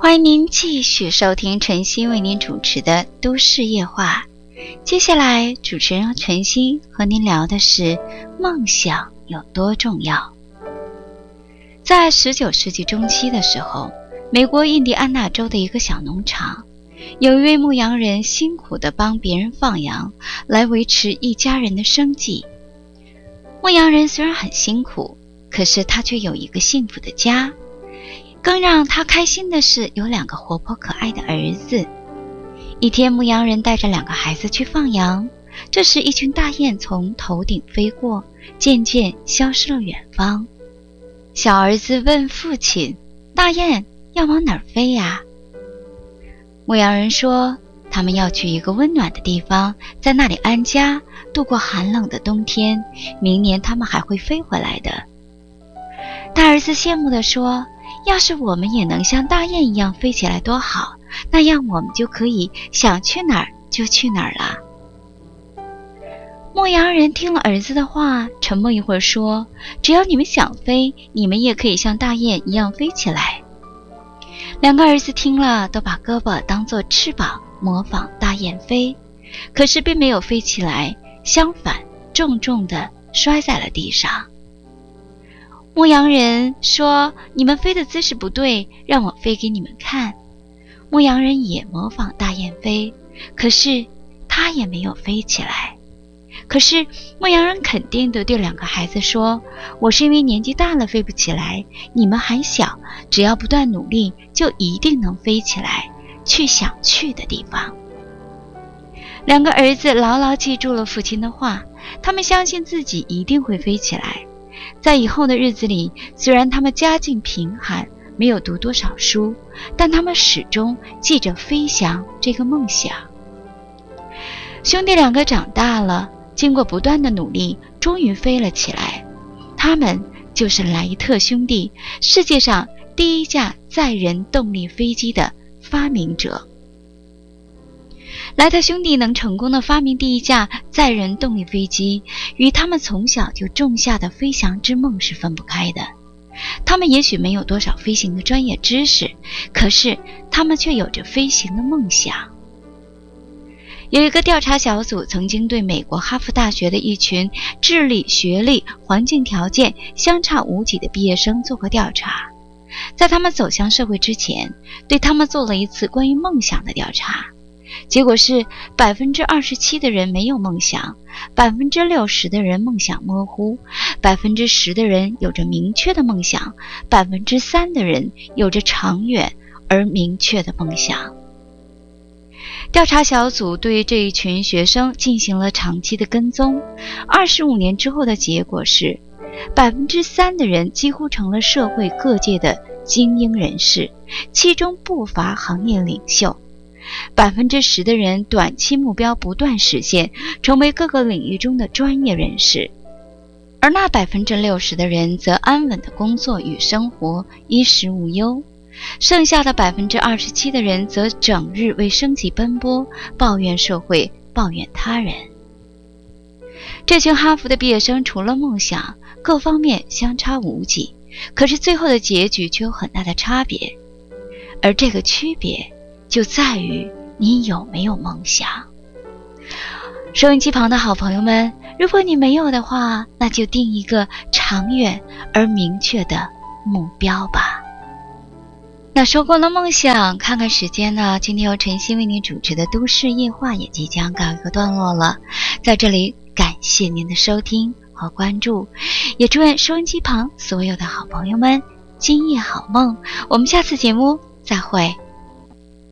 欢迎您继续收听晨曦为您主持的都市夜话。接下来主持人晨曦和您聊的是梦想有多重要。在19世纪中期的时候，美国印第安纳州的一个小农场，有一位牧羊人辛苦地帮别人放羊，来维持一家人的生计。牧羊人虽然很辛苦，可是他却有一个幸福的家。更让他开心的是，有2个活泼可爱的儿子。一天，牧羊人带着2个孩子去放羊，这时一群大雁从头顶飞过，渐渐消失了远方。小儿子问父亲：大雁要往哪儿飞呀？牧羊人说，他们要去一个温暖的地方，在那里安家，度过寒冷的冬天，明年他们还会飞回来的。大儿子羡慕地说，要是我们也能像大雁一样飞起来多好，那样我们就可以想去哪儿就去哪儿了。牧羊人听了儿子的话，沉默一会儿说，只要你们想飞，你们也可以像大雁一样飞起来。2个儿子听了，都把胳膊当作翅膀，模仿大雁飞，可是并没有飞起来，相反，重重地摔在了地上。牧羊人说，你们飞的姿势不对，让我飞给你们看。牧羊人也模仿大雁飞，可是他也没有飞起来。可是牧羊人肯定地对2个孩子说，我是因为年纪大了飞不起来，你们还小，只要不断努力，就一定能飞起来，去想去的地方。2个儿子牢牢记住了父亲的话，他们相信自己一定会飞起来。在以后的日子里，虽然他们家境贫寒，没有读多少书，但他们始终记着飞翔这个梦想。兄弟2个长大了，经过不断的努力，终于飞了起来。他们就是莱特兄弟，世界上第一架载人动力飞机的发明者。莱特兄弟能成功的发明第一架载人动力飞机，与他们从小就种下的飞翔之梦是分不开的。他们也许没有多少飞行的专业知识，可是他们却有着飞行的梦想。有一个调查小组曾经对美国哈佛大学的一群智力、学历、环境条件相差无几的毕业生做过调查。在他们走向社会之前，对他们做了一次关于梦想的调查。结果是 27% 的人没有梦想， 60% 的人梦想模糊， 10% 的人有着明确的梦想， 3% 的人有着长远而明确的梦想。调查小组对这一群学生进行了长期的跟踪，25年之后的结果是 3% 的人几乎成了社会各界的精英人士，其中不乏行业领袖。10% 的人短期目标不断实现，成为各个领域中的专业人士，而那 60% 的人则安稳的工作与生活，衣食无忧。剩下的 27% 的人则整日为生计奔波，抱怨社会，抱怨他人。这群哈佛的毕业生除了梦想，各方面相差无几，可是最后的结局却有很大的差别，而这个区别就在于你有没有梦想。收音机旁的好朋友们，如果你没有的话，那就定一个长远而明确的目标吧。那说过了梦想，看看时间呢，今天由晨曦为您主持的都市夜话也即将告一个段落了。在这里感谢您的收听和关注，也祝愿收音机旁所有的好朋友们今夜好梦。我们下次节目再会。